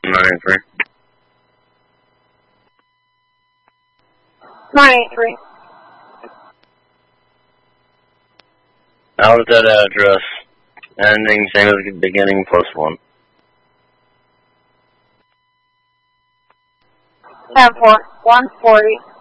983. 983. Out at that address. Ending, same as the beginning, +1. 10-4, 140.